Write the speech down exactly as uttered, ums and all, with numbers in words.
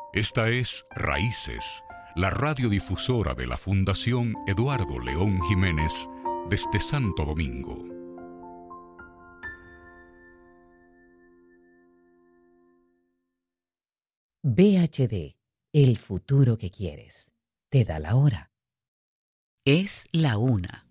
Esta es Raíces, la radiodifusora de la Fundación Eduardo León Jiménez desde Santo Domingo. B H D, el futuro que quieres. Te da la hora. Es la una.